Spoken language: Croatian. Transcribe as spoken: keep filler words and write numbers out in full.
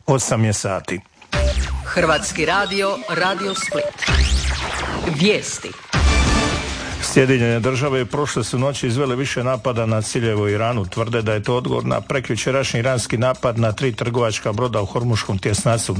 osam je sati. Hrvatski radio, Radio Split. Vijesti. Sjedinjene države prošle su noći izvele više napada na ciljeve u Iranu. Tvrde da je to odgovor na prekjučerašnji iranski napad na tri trgovačka broda u Hormuškom tjesnacu.